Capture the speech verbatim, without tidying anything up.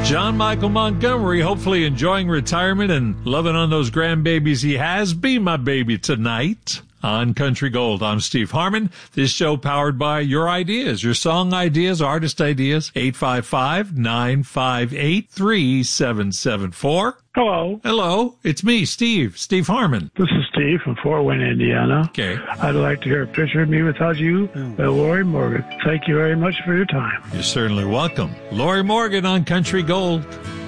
John Michael Montgomery, hopefully enjoying retirement and loving on those grandbabies he has. Be my baby tonight on Country Gold. I'm Steve Harmon. This show powered by your ideas, your song ideas, artist ideas. eight five five, nine five eight, three seven seven four. Hello. Hello. It's me, Steve. Steve Harmon. This is Steve from Fort Wayne, Indiana. Okay. I'd like to hear a picture of me without you by Lori Morgan. Thank you very much for your time. You're certainly welcome. Lori Morgan on Country Gold.